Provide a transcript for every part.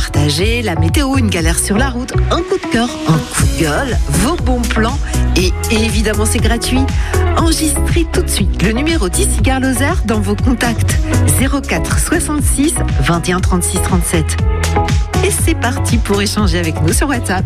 partager, la météo, une galère sur la route, un coup de cœur, un coup de gueule, vos bons plans et évidemment c'est gratuit. Enregistrez tout de suite le numéro d'Ici Gare Lozère dans vos contacts 04 66 21 36 37. Et c'est parti pour échanger avec nous sur WhatsApp.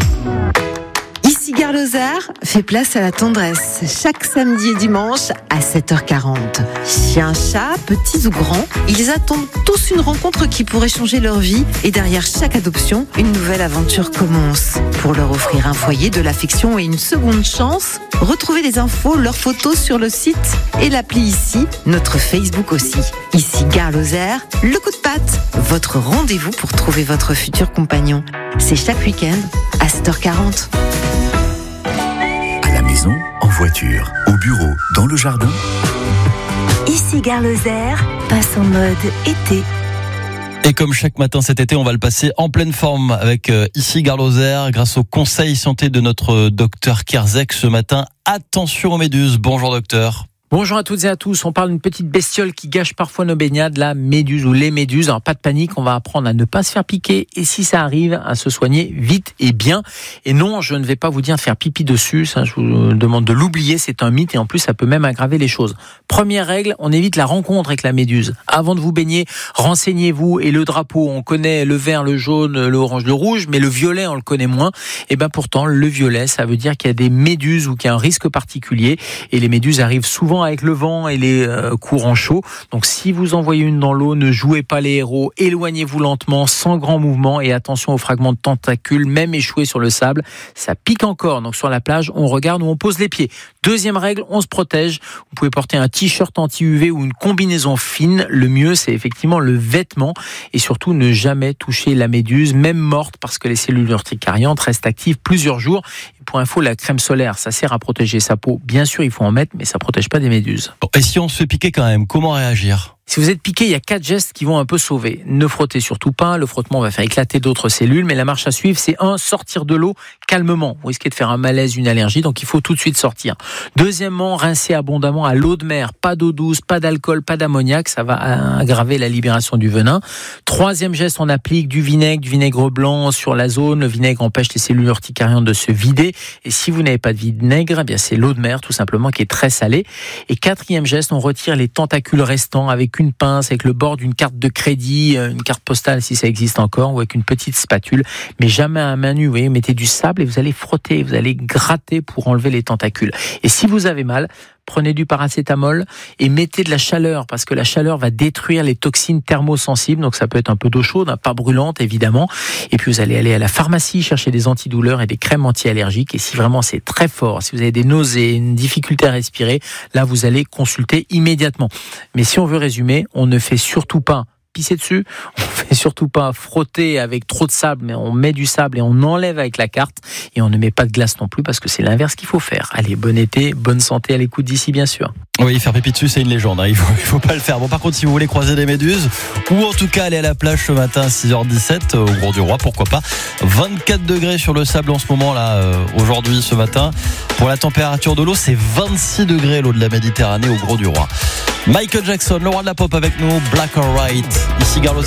Ici Gare Lozère fait place à la tendresse chaque samedi et dimanche à 7h40. Chiens, chats, petits ou grands, ils attendent tous une rencontre qui pourrait changer leur vie et derrière chaque adoption, une nouvelle aventure commence. Pour leur offrir un foyer, de l'affection et une seconde chance, retrouvez les infos, leurs photos sur le site et l'appli Ici, notre Facebook aussi. Ici Gare Lozère, le coup de patte, votre rendez-vous pour trouver votre futur compagnon. C'est chaque week-end à 7h40. À la maison, en voiture, au bureau, dans le jardin. Ici Gare Lozère passe en mode été. Et comme chaque matin cet été, on va le passer en pleine forme avec Ici Gare Lozère grâce au conseil santé de notre docteur Kerzek ce matin. Attention aux méduses. Bonjour docteur. Bonjour à toutes et à tous. On parle d'une petite bestiole qui gâche parfois nos baignades, la méduse ou les méduses. Alors pas de panique, on va apprendre à ne pas se faire piquer et si ça arrive, à se soigner vite et bien. Et non, je ne vais pas vous dire de faire pipi dessus, ça je vous demande de l'oublier, c'est un mythe et en plus ça peut même aggraver les choses. Première règle, on évite la rencontre avec la méduse. Avant de vous baigner, renseignez-vous et le drapeau, on connaît le vert, le jaune, l'orange, le rouge, mais le violet on le connaît moins. Et ben pourtant le violet, ça veut dire qu'il y a des méduses ou qu'il y a un risque particulier et les méduses arrivent souvent avec le vent et les courants chauds. Donc si vous en voyez une dans l'eau, ne jouez pas les héros, éloignez-vous lentement, sans grand mouvement et attention aux fragments de tentacules, même échoués sur le sable, ça pique encore. Donc sur la plage, on regarde où on pose les pieds. Deuxième règle, on se protège. Vous pouvez porter un t-shirt anti-UV ou une combinaison fine. Le mieux, c'est effectivement le vêtement et surtout ne jamais toucher la méduse, même morte, parce que les cellules urticariantes restent actives plusieurs jours. Et pour info, la crème solaire, ça sert à protéger sa peau. Bien sûr, il faut en mettre, mais ça protège pas des méduses. Et si on se fait piquer quand même, comment réagir ? Si vous êtes piqué, il y a 4 gestes qui vont un peu sauver. Ne frottez surtout pas, le frottement va faire éclater d'autres cellules, mais la marche à suivre, c'est 1, sortir de l'eau calmement. Vous risquez de faire un malaise, une allergie, donc il faut tout de suite sortir. Deuxièmement, rincer abondamment à l'eau de mer, pas d'eau douce, pas d'alcool, pas d'ammoniac, ça va aggraver la libération du venin. Troisième geste, on applique du vinaigre blanc sur la zone. Le vinaigre empêche les cellules urticariantes de se vider. Et si vous n'avez pas de vinaigre, eh bien c'est l'eau de mer tout simplement qui est très salée. Et quatrième geste, on retire les tentacules restants avec une pince, avec le bord d'une carte de crédit, une carte postale si ça existe encore, ou avec une petite spatule, mais jamais à main nue. Vous voyez, mettez du sable et vous allez frotter, vous allez gratter pour enlever les tentacules. Et si vous avez mal, prenez du paracétamol et mettez de la chaleur, parce que la chaleur va détruire les toxines thermosensibles, donc ça peut être un peu d'eau chaude, pas brûlante évidemment, et puis vous allez aller à la pharmacie chercher des antidouleurs et des crèmes anti-allergiques, et si vraiment c'est très fort, si vous avez des nausées, une difficulté à respirer, là vous allez consulter immédiatement. Mais si on veut résumer, on ne fait surtout pas pisser dessus, on fait surtout pas frotter avec trop de sable, mais on met du sable et on enlève avec la carte et on ne met pas de glace non plus parce que c'est l'inverse qu'il faut faire. Allez, bon été, bonne santé à l'écoute d'Ici bien sûr. Oui, faire pipi dessus, c'est une légende, hein. Il faut pas le faire. Bon, par contre, si vous voulez croiser des méduses ou en tout cas aller à la plage ce matin à 6h17 au Gros du Roi, pourquoi pas. 24 degrés sur le sable en ce moment là, aujourd'hui, ce matin. Pour la température de l'eau, c'est 26 degrés l'eau de la Méditerranée au Gros du Roi. Michael Jackson, le roi de la pop avec nous, Black or White. Ici Gare Lozère.